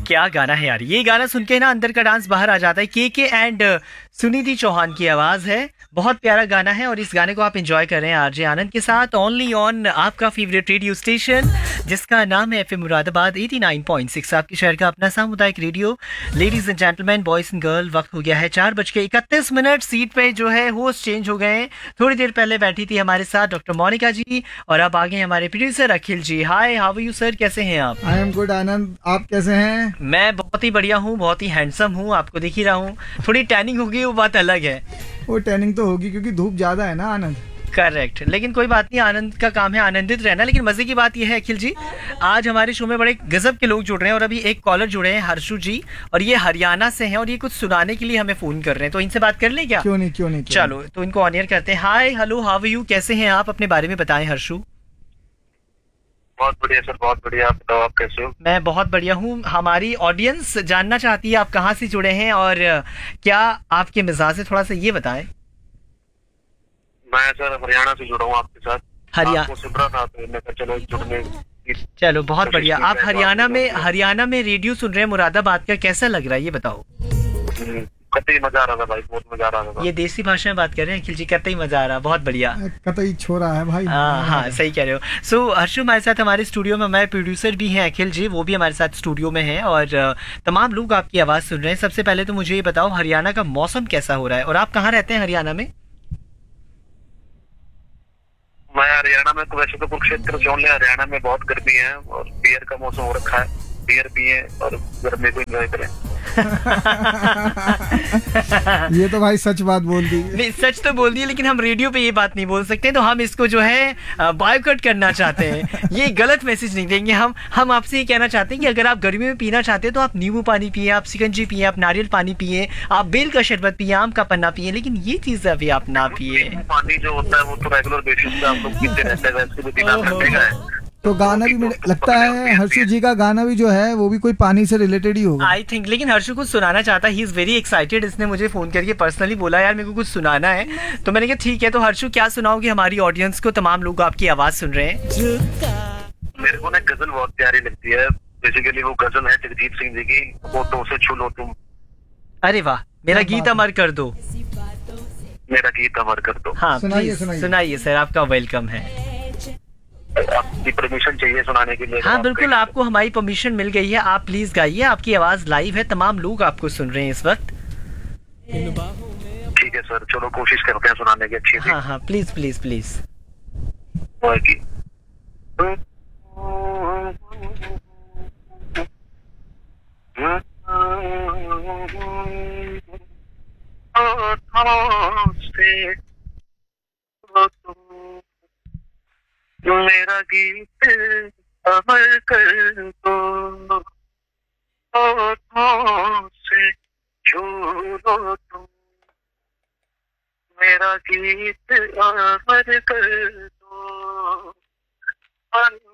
क्या गाना है यार, ये गाना सुन के ना अंदर का डांस बाहर आ जाता है। के एंड सुनिधि चौहान की आवाज है, बहुत प्यारा गाना है और इस गाने को आप एंजॉय कर रहे हैं आरजे आनंद के साथ, ओनली ऑन आपका फेवरेट रेडियो स्टेशन जिसका नाम है एफएम मुरादाबाद 89.6, आपके शहर का अपना सामुदायिक radio. Ladies and gentleman, boys and girl, वक्त हो गया है 4:31। सीट पे जो है होस्ट चेंज हो गए हैं। थोड़ी देर पहले बैठी थी हमारे साथ डॉक्टर मोनिका जी और अब आगे हमारे producer Akhil ji. Hi, how are you sir, कैसे हैं आप? आई एम गुड आनंद, आप कैसे हैं? मैं बहुत ही बढ़िया हूँ, बहुत ही हैंडसम हूँ, आपको दिख ही रहा हूँ। थोड़ी टैनिंग होगी वो बात अलग है। वो टैनिंग तो होगी क्योंकि धूप ज्यादा है ना आनंद। करेक्ट, लेकिन कोई बात नहीं, आनंद का काम है आनंदित रहना। लेकिन मजे की बात यह है अखिल जी, आज हमारे शो में बड़े गजब के लोग जुड़ रहे हैं और अभी एक कॉलर जुड़े हैं हर्षु जी, और ये हरियाणा से हैं और ये कुछ सुनाने के लिए हमें फोन कर रहे हैं, तो इनसे बात कर लें क्या? क्यों नहीं। चलो तो इनको ऑन एयर करते हैं। हाय, हेलो, हाउ आर यू, कैसे हैं आप? अपने बारे में बताएं हर्षु। बहुत बढ़िया सर, बहुत बढ़िया। आप बताओ, आप कैसे हो? मैं बहुत बढ़िया हूँ। हमारी ऑडियंस जानना चाहती है आप कहाँ से जुड़े हैं और क्या आपके मिजाज है, थोड़ा सा ये बताएं। मैं सर हरियाणा से जुड़ा हूँ आपके साथ। हरियाणा, आपको सुन रहा था तो मैंने कहा चलो जुड़ने की चलो बहुत बढ़िया। आप कोशिश की हरियाणा में रेडियो सुन रहे हैं मुरादाबाद का, कैसा लग रहा है ये बताओ। कतई मजा आ रहा था भाई, बहुत मजा आ रहा था। ये देसी भाषा में बात कर रहे हैं अखिल जी, कतई मजा आ रहा, बहुत बढ़िया। कतई छोरा है भाई। हाँ, सही कह रहे हो। सो हर्षु हमारे साथ हमारे स्टूडियो में, हमारे प्रोड्यूसर भी हैं अखिल जी, वो भी हमारे साथ स्टूडियो में हैं और तमाम लोग आपकी आवाज़ सुन रहे हैं। सबसे पहले तो मुझे ये बताओ हरियाणा का मौसम कैसा हो रहा है और आप कहाँ रहते हैं हरियाणा में? मैं हरियाणा में तो वैसे तो कुरुक्षेत्र से हूँ, हरियाणा में बहुत गर्मी है और बियर का मौसम हो रखा है। बियर पिए और गर्मी को एंजॉय करें। ये तो भाई सच बात बोल दी। नहीं, सच तो बोल दिए, लेकिन हम रेडियो पे ये बात नहीं बोल सकते, तो हम इसको जो है बायकॉट करना चाहते हैं। ये गलत मैसेज नहीं देंगे हम आपसे ये कहना चाहते हैं कि अगर आप गर्मी में पीना चाहते हैं तो आप नींबू पानी पिए, आप शिकंजी पिए, आप नारियल पानी पिए, आप बेल का शरबत पिए, आम का पन्ना पिए, लेकिन ये चीज अभी आप ना पिए। पानी जो होता है वो तो रेगुलर बेसिस पे आप लोग पीते रहते हैं, वैसे भी पीना पड़ेगा है। तो गाना भी मुझे लगता है हर्षु जी का गाना भी जो है वो भी कोई पानी से रिलेटेड ही होगा आई थिंक। लेकिन हर्षु कुछ सुनाना चाहता है, ही इज वेरी एक्साइटेड। इसने मुझे फोन करके पर्सनली बोला यार मेरे को कुछ सुनाना है, तो मैंने कहा ठीक है। तो हर्षु क्या सुनाओगे हमारी ऑडियंस को? तमाम लोग आपकी आवाज सुन रहे हैं। मेरे को ना गजल बहुत प्यारी लगती है। बेसिकली वो गजल है जगजीत सिंह जी की, होठों से छू लो तुम। अरे वाह, मेरा गीत अमर कर दो। मेरा गीत अमर कर दो। हाँ, सुनाइए सुनाइए सर, आपका वेलकम है। आपकी परमिशन चाहिए सुनाने के लिए? हाँ बिल्कुल, आपको हमारी परमिशन मिल गई है, आप प्लीज गाइए, आपकी आवाज लाइव है, तमाम लोग आपको सुन रहे हैं इस वक्त। ठीक है सर, चलो कोशिश करते हैं सुनाने की अच्छी सी। हाँ, प्लीज प्लीज प्लीज। मेरा गीत अमर कर दो, होठों से छू लो तुम। मेरा गीत अमर कर दो।